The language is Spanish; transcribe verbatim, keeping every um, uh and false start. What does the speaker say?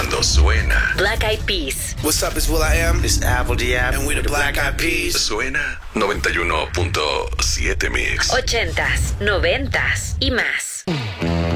cuando suena. Black Eyed Peas. What's up, it's will.i.am. It's Apple Diab. And we're the Black Eyed Peas. Suena noventa y uno punto siete Mix. Ochentas, noventas y más.